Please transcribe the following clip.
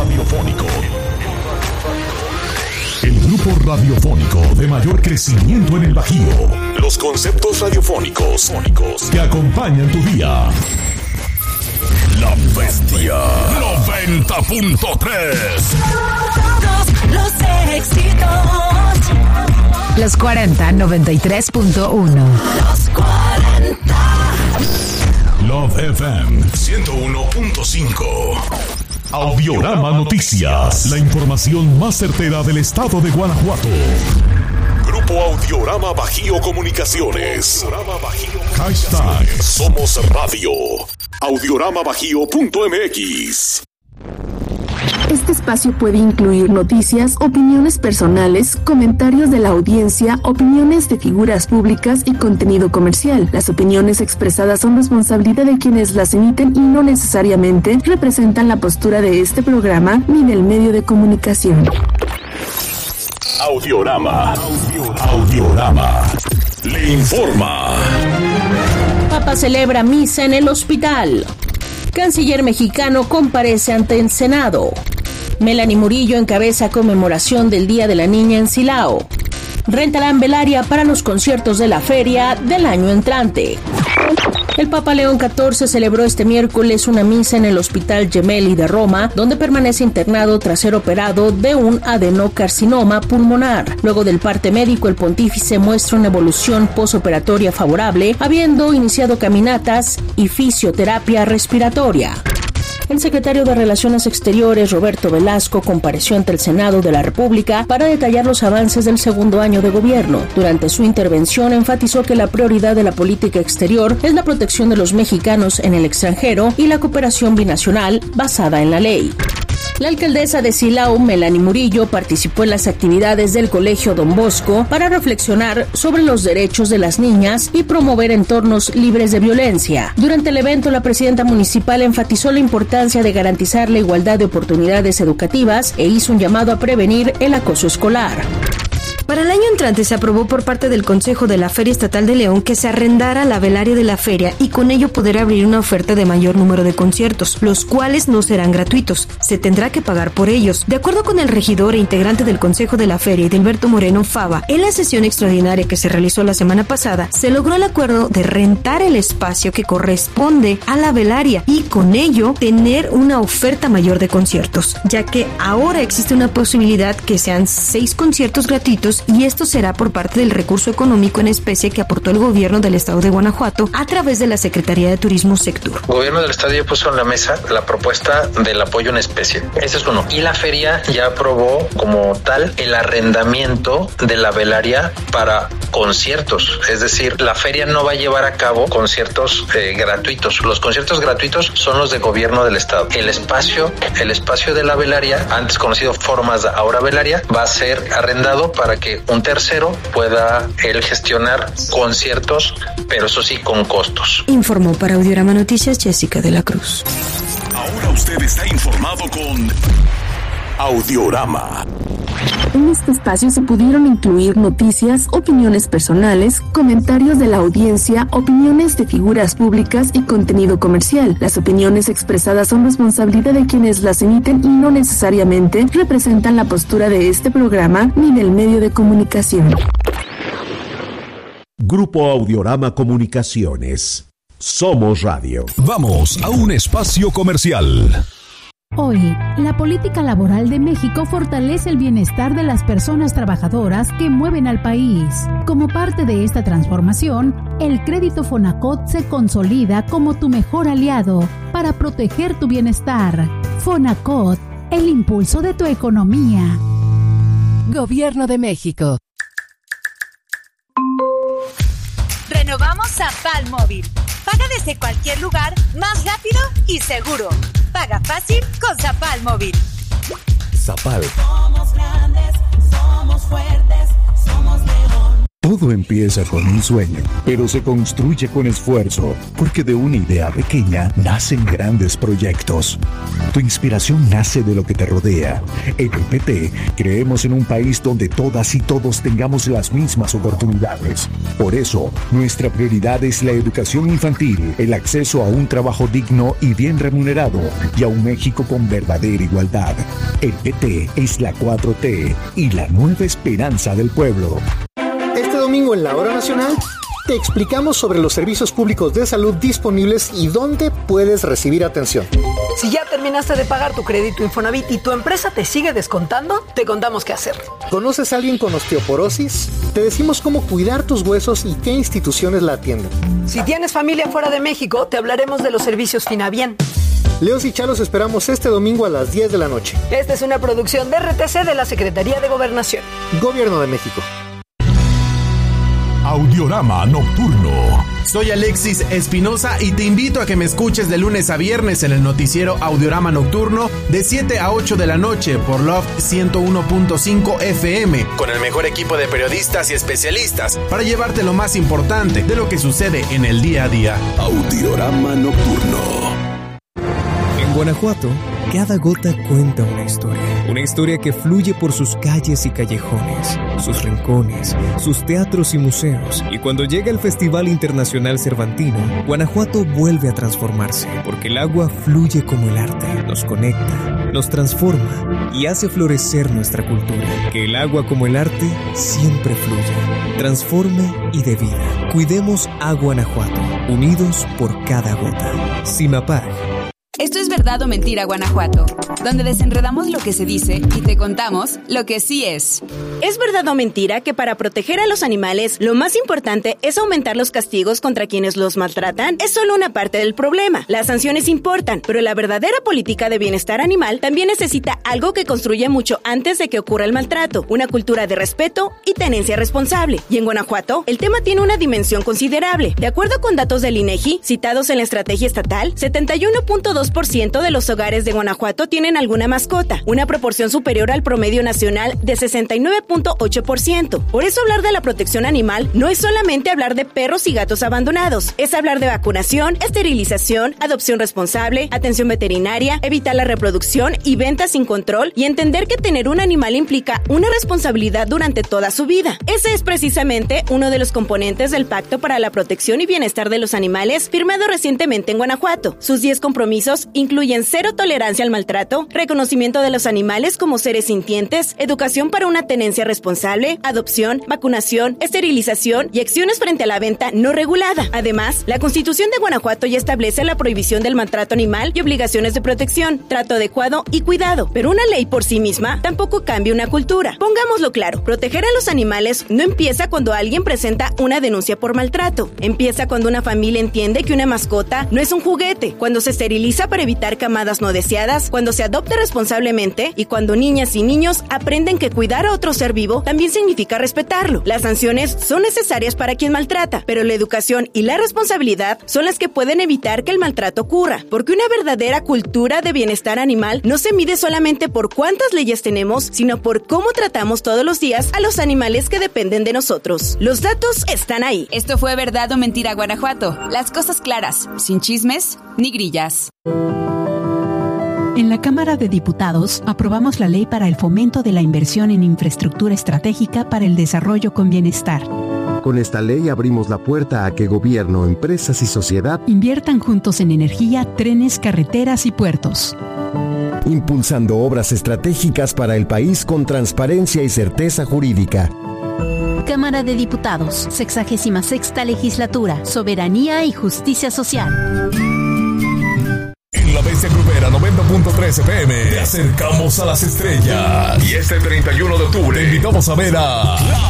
radiofónico. El grupo radiofónico de mayor crecimiento en el Bajío. Los conceptos radiofónicos que acompañan tu día. La Bestia 90.3. Todos los éxitos. Los 40 93.1. Los 40. Love FM 101.5. Audiorama Noticias. La información más certera del estado de Guanajuato. Grupo Audiorama Bajío Comunicaciones. Hashtag Somos Radio. Audioramabajío.mx. Este espacio puede incluir noticias, opiniones personales, comentarios de la audiencia, opiniones de figuras públicas y contenido comercial. Las opiniones expresadas son responsabilidad de quienes las emiten y no necesariamente representan la postura de este programa ni del medio de comunicación. Audiorama le informa. Papa celebra misa en el hospital. Canciller mexicano comparece ante el Senado. Melanie Murillo encabeza conmemoración del Día de la Niña en Silao. Rentarán velaria para los conciertos de la feria del año entrante. El Papa León XIV celebró este miércoles una misa en el Hospital Gemelli de Roma, donde permanece internado tras ser operado de un adenocarcinoma pulmonar. Luego del parte médico, el pontífice muestra una evolución posoperatoria favorable, habiendo iniciado caminatas y fisioterapia respiratoria. El secretario de Relaciones Exteriores, Roberto Velasco, compareció ante el Senado de la República para detallar los avances del segundo año de gobierno. Durante su intervención, enfatizó que la prioridad de la política exterior es la protección de los mexicanos en el extranjero y la cooperación binacional basada en la ley. La alcaldesa de Silao, Melanie Murillo, participó en las actividades del Colegio Don Bosco para reflexionar sobre los derechos de las niñas y promover entornos libres de violencia. Durante el evento, la presidenta municipal enfatizó la importancia de garantizar la igualdad de oportunidades educativas e hizo un llamado a prevenir el acoso escolar. Para el año entrante se aprobó por parte del Consejo de la Feria Estatal de León que se arrendara la velaria de la feria y con ello poder abrir una oferta de mayor número de conciertos, los cuales no serán gratuitos, se tendrá que pagar por ellos. De acuerdo con el regidor e integrante del Consejo de la Feria, Edilberto Moreno Fava, en la sesión extraordinaria que se realizó la semana pasada, se logró el acuerdo de rentar el espacio que corresponde a la velaria y con ello tener una oferta mayor de conciertos, ya que ahora existe una posibilidad que sean 6 conciertos gratuitos y esto será por parte del recurso económico en especie que aportó el gobierno del estado de Guanajuato a través de la Secretaría de Turismo Sectur. El gobierno del estado ya puso en la mesa la propuesta del apoyo en especie. Ese es uno. Y la feria ya aprobó como tal el arrendamiento de la velaria para conciertos. Es decir, la feria no va a llevar a cabo conciertos gratuitos. Los conciertos gratuitos son los de gobierno del estado. El espacio de la velaria, antes conocido Formas, ahora velaria, va a ser arrendado para que un tercero pueda él gestionar conciertos, pero eso sí con costos. Informó para Audiorama Noticias Jessica de la Cruz. Ahora usted está informado con Audiorama. En este espacio se pudieron incluir noticias, opiniones personales, comentarios de la audiencia, opiniones de figuras públicas y contenido comercial. Las opiniones expresadas son responsabilidad de quienes las emiten y no necesariamente representan la postura de este programa ni del medio de comunicación. Grupo Audiorama Comunicaciones. Somos Radio. Vamos a un espacio comercial. Hoy, la política laboral de México fortalece el bienestar de las personas trabajadoras que mueven al país. Como parte de esta transformación, el crédito Fonacot se consolida como tu mejor aliado para proteger tu bienestar. Fonacot, el impulso de tu economía. Gobierno de México. Renovamos Zapal Móvil. Paga desde cualquier lugar, más rápido y seguro. Paga fácil con Zapal Móvil. Zapal. Somos grandes, somos fuertes, somos León. Todo empieza con un sueño, pero se construye con esfuerzo, porque de una idea pequeña nacen grandes proyectos. Tu inspiración nace de lo que te rodea. En el PT creemos en un país donde todas y todos tengamos las mismas oportunidades. Por eso, nuestra prioridad es la educación infantil, el acceso a un trabajo digno y bien remunerado, y a un México con verdadera igualdad. El PT es la 4T y la nueva esperanza del pueblo. Este domingo en la Hora Nacional te explicamos sobre los servicios públicos de salud disponibles y dónde puedes recibir atención. Si ya terminaste de pagar tu crédito Infonavit y tu empresa te sigue descontando, te contamos qué hacer. ¿Conoces a alguien con osteoporosis? Te decimos cómo cuidar tus huesos y qué instituciones la atienden. Si tienes familia fuera de México, te hablaremos de los servicios Finabien. Leos y Chalos esperamos este domingo a las 10 de la noche. Esta es una producción de RTC de la Secretaría de Gobernación. Gobierno de México. Audiorama Nocturno. Soy Alexis Espinosa y te invito a que me escuches de lunes a viernes en el noticiero Audiorama Nocturno de 7 a 8 de la noche por Love 101.5 FM, con el mejor equipo de periodistas y especialistas para llevarte lo más importante de lo que sucede en el día a día. Audiorama Nocturno. En Guanajuato, cada gota cuenta una historia que fluye por sus calles y callejones, sus rincones, sus teatros y museos. Y cuando llega el Festival Internacional Cervantino, Guanajuato vuelve a transformarse, porque el agua fluye como el arte, nos conecta, nos transforma y hace florecer nuestra cultura. Que el agua como el arte siempre fluya, transforme y dé vida. Cuidemos a Guanajuato, unidos por cada gota. CIMAPAG. Esto es Verdad o Mentira, Guanajuato, donde desenredamos lo que se dice y te contamos lo que sí es. ¿Es verdad o mentira que para proteger a los animales lo más importante es aumentar los castigos contra quienes los maltratan? Es solo una parte del problema. Las sanciones importan, pero la verdadera política de bienestar animal también necesita algo que construye mucho antes de que ocurra el maltrato, una cultura de respeto y tenencia responsable. Y en Guanajuato, el tema tiene una dimensión considerable. De acuerdo con datos del INEGI, citados en la estrategia estatal, 71.2% de los hogares de Guanajuato tienen alguna mascota, una proporción superior al promedio nacional de 69.8%. Por eso hablar de la protección animal no es solamente hablar de perros y gatos abandonados, es hablar de vacunación, esterilización, adopción responsable, atención veterinaria, evitar la reproducción y venta sin control y entender que tener un animal implica una responsabilidad durante toda su vida. Ese es precisamente uno de los componentes del Pacto para la Protección y Bienestar de los Animales, firmado recientemente en Guanajuato. Sus 10 compromisos incluyen cero tolerancia al maltrato, reconocimiento de los animales como seres sintientes, educación para una tenencia responsable, adopción, vacunación, esterilización y acciones frente a la venta no regulada. Además, la Constitución de Guanajuato ya establece la prohibición del maltrato animal y obligaciones de protección, trato adecuado y cuidado, pero una ley por sí misma tampoco cambia una cultura. Pongámoslo claro, proteger a los animales no empieza cuando alguien presenta una denuncia por maltrato. Empieza cuando una familia entiende que una mascota no es un juguete, cuando se esteriliza para evitar camadas no deseadas, cuando se adopta responsablemente y cuando niñas y niños aprenden que cuidar a otro ser vivo también significa respetarlo. Las sanciones son necesarias para quien maltrata, pero la educación y la responsabilidad son las que pueden evitar que el maltrato ocurra, porque una verdadera cultura de bienestar animal no se mide solamente por cuántas leyes tenemos, sino por cómo tratamos todos los días a los animales que dependen de nosotros. Los datos están ahí. Esto fue Verdad o Mentira, Guanajuato. Las cosas claras, sin chismes ni grillas. En la Cámara de Diputados aprobamos la ley para el fomento de la inversión en infraestructura estratégica para el desarrollo con bienestar. Con esta ley abrimos la puerta a que gobierno, empresas y sociedad inviertan juntos en energía, trenes, carreteras y puertos. Impulsando obras estratégicas para el país con transparencia y certeza jurídica. Cámara de Diputados, 66ª Legislatura, Soberanía y Justicia Social. En La Bestia Grupera 90.3 FM te acercamos a las estrellas. Y este 31 de octubre te invitamos a ver a